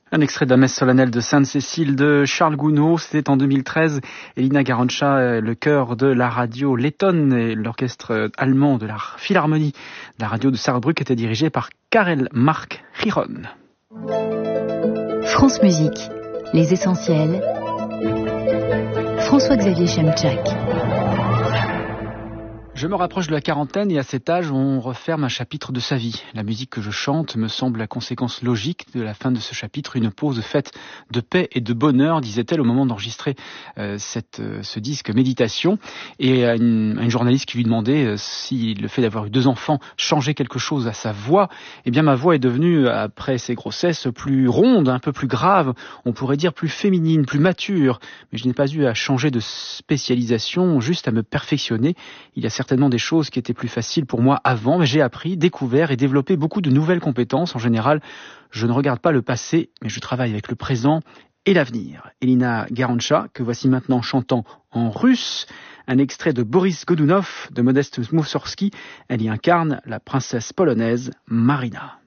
Un extrait de la messe solennelle de Sainte-Cécile de Charles Gounod, c'était en 2013. Elina Garanca, le chœur de la radio lettonne et l'orchestre allemand de la Philharmonie de la radio de Saarbrück était dirigé par Karel Mark Giron. France Musique, les essentiels. François-Xavier Chemchak. Je me rapproche de la quarantaine et à cet âge, on referme un chapitre de sa vie. La musique que je chante me semble la conséquence logique de la fin de ce chapitre, une pause faite de paix et de bonheur, disait-elle au moment d'enregistrer ce disque Méditation. Et à une journaliste qui lui demandait si le fait d'avoir eu 2 enfants changeait quelque chose à sa voix. Eh bien, ma voix est devenue, après ces grossesses, plus ronde, un peu plus grave, on pourrait dire plus féminine, plus mature. Mais je n'ai pas eu à changer de spécialisation, juste à me perfectionner. Il y a certainement des choses qui étaient plus faciles pour moi avant, mais j'ai appris, découvert et développé beaucoup de nouvelles compétences. En général, je ne regarde pas le passé, mais je travaille avec le présent et l'avenir. Elina Garanca, que voici maintenant chantant en russe, un extrait de Boris Godunov de Modeste Moussorski. Elle y incarne la princesse polonaise Marina.